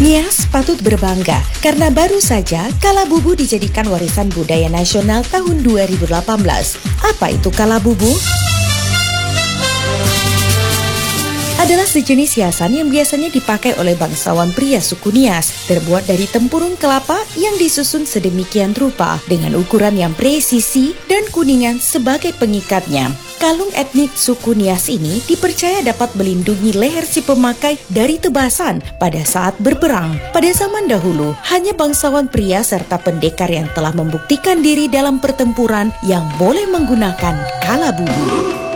Nias patut berbangga karena baru saja Kalabubu dijadikan warisan budaya nasional tahun 2018. Apa itu Kalabubu? Adalah sejenis hiasan yang biasanya dipakai oleh bangsawan pria suku Nias, terbuat dari tempurung kelapa yang disusun sedemikian rupa dengan ukuran yang presisi dan kuningan sebagai pengikatnya. Kalung etnik suku Nias ini dipercaya dapat melindungi leher si pemakai dari tebasan pada saat berperang. Pada zaman dahulu, hanya bangsawan pria serta pendekar yang telah membuktikan diri dalam pertempuran yang boleh menggunakan Kalabubu.